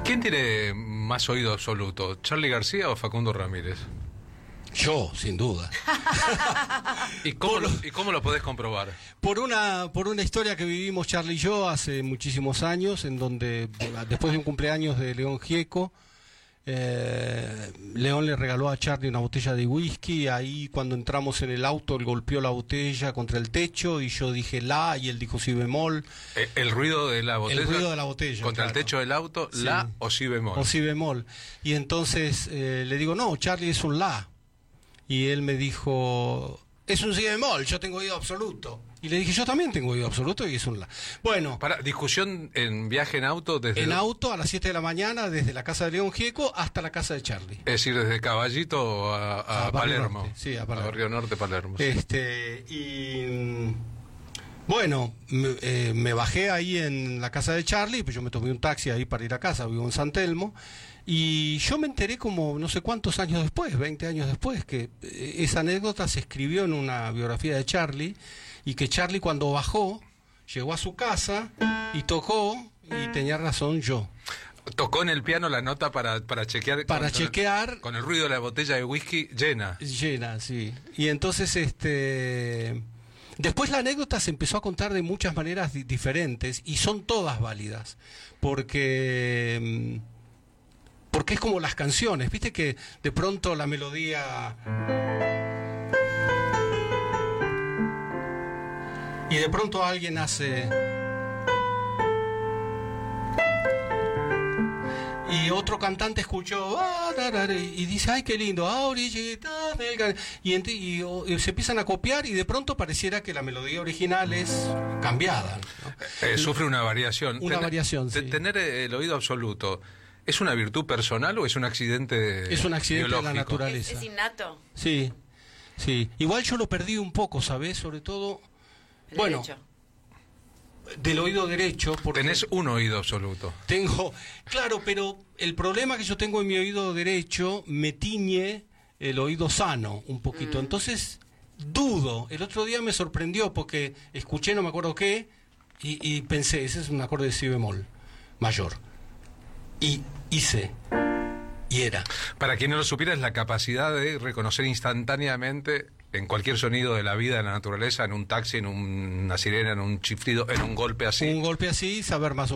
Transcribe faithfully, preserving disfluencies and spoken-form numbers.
¿Quién tiene más oído absoluto, Charly García o Facundo Ramírez? Yo, sin duda. ¿Y cómo, lo, ¿Y cómo lo podés comprobar? Por una, por una historia que vivimos Charly y yo hace muchísimos años, en donde después de un cumpleaños de León Gieco, eh, León le regaló a Charly una botella de whisky. Ahí cuando entramos en el auto, él golpeó la botella contra el techo y yo dije la, y él dijo si bemol. El, el ruido de la botella. El ruido de la botella. Contra claro. el techo del auto, Sí. la o si bemol. O si bemol. Y entonces eh, le digo, no, Charly, es un la. Y él me dijo, es un si bemol, yo tengo oído absoluto. Y le dije, yo también tengo oído absoluto y es un la. Bueno. Para, discusión en viaje en auto desde... En auto a las siete de la mañana, desde la casa de León Gieco hasta la casa de Charly. Es decir, desde Caballito a, a, A Palermo. Norte, sí, a Palermo. A Barrio Norte, Palermo. Sí. Este, y bueno, me, eh, me bajé ahí en la casa de Charly, pues yo me tomé un taxi ahí para ir a casa, vivo en San Telmo, y yo me enteré como no sé cuántos años después, veinte años después, que eh, esa anécdota se escribió en una biografía de Charly, y que Charly cuando bajó, llegó a su casa y tocó, y tenía razón yo. Tocó en el piano la nota para, para chequear... Para con, chequear... Con el ruido de la botella de whisky llena. Llena, sí. Y entonces, este... después la anécdota se empezó a contar de muchas maneras di- diferentes, y son todas válidas, porque... porque es como las canciones, viste que de pronto la melodía... y de pronto alguien hace... y otro cantante escuchó ah, da, da, da, y dice, ay, qué lindo, ah, orillita del Gal-". y, ent- y, o- y se empiezan a copiar, y de pronto pareciera que la melodía original es cambiada, ¿no? Eh, sufre una variación. Una Ten- variación, te- sí. Tener el oído absoluto, ¿es una virtud personal o es un accidente Es un accidente de la biológico? naturaleza. Es, es innato. Sí, sí. Igual yo lo perdí un poco, ¿sabes? Sobre todo, El bueno, derecho. del oído derecho, porque Tenés un oído absoluto. tengo, claro, pero el problema que yo tengo en mi oído derecho me tiñe el oído sano un poquito. Mm. Entonces, dudo. El otro día me sorprendió porque escuché no me acuerdo qué y, y pensé, ese es un acorde de si bemol mayor. Y hice, y era. Para quien no lo supiera, es la capacidad de reconocer instantáneamente en cualquier sonido de la vida, de la naturaleza, en un taxi, en un- una sirena, en un chiflido, en un golpe así. Un golpe así, saber más o